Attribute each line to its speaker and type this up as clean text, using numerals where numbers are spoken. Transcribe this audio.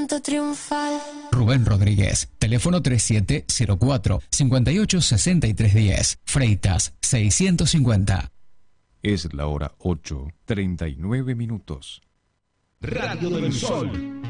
Speaker 1: canto triunfal.
Speaker 2: Rubén Rodríguez, teléfono 3704-586310, Freitas 650.
Speaker 3: Es la hora 8:39. Radio del Sol.